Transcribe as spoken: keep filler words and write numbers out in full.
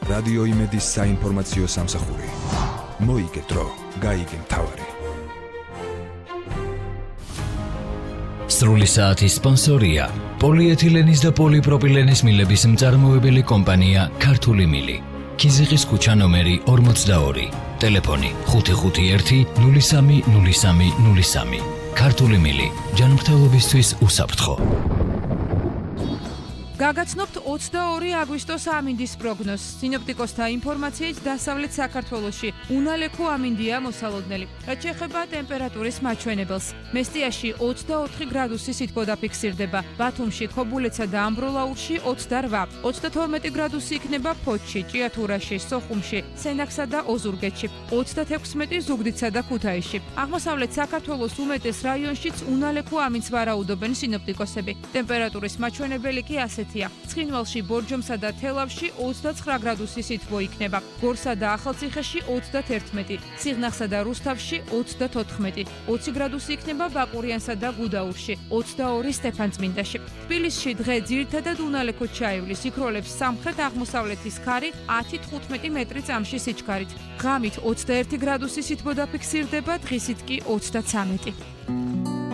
რადიო იმედის საინფორმაციო სამსახური. მოიგე დრო, გაიგე მთავარი. სრული საათის სპონსორია პოლიეთილენის და პოლიპროპილენის მილების მწარმოებელი კომპანია ქართული მილი. ქიზიყის ქუჩა ნომერი ორმოცდაორი. ტელეფონი ხუთი ხუთი ერთი ნული სამი ნული სამი ნული სამი. ქართული მილი ჯანმრთელობისთვის უსაფრთხო. გაგაცნობთ ოცდაორი აგვისტოს ამინდის პროგნოზს. სინოპტიკოსთა ინფორმაციით დასავლეთ საქართველოში უნალექო ამინდია მოსალოდნელი. რაც შეეხება ტემპერატურის მაჩვენებელს, მესტიაში ოცდაოთხი გრადუსი სითბო დაფიქსირდება, ბათუმში, ქობულეთსა და ამბროლაურში ოცდარვა, ოცდათორმეტი გრადუსი იქნება ფოთში, ჭიათურაში, სოხუმში, სენაკსა და ოზურგეთში, ოცდათექვსმეტი ზუგდიდსა და ქუთაისში. აღმოსავლეთ საქართველოს უმეტეს რაიონშიც უნალექო ამინდს ვარაუდობენ სინოპტიკოსები. ტემპერატურის მაჩვენებელი კი ასე ცხინვალში, ბორჯომსა და თელავში ოცდაცხრა გრადუსი სითბო იქნება, გორსა და ახალციხეში ოცდაათერთმეტი, სიღნაღსა და რუსთავში ოცდათოთხმეტი, ოცი გრადუსი იქნება ბაკურიანსა და გუდაურში, ოცდაორი სტეფანწმინდაში. თბილისში დღე ძირითადად უნალექო ჩაივლის, იქროლებს სამხრეთ აღმოსავლეთის ქარი ათი თხუთმეტი მეტრი წამში სიჩქარით. ღამით ოცდაერთი გრადუსი სითბო დაფიქსირდება, დღისით კი ოცდაცამეტი.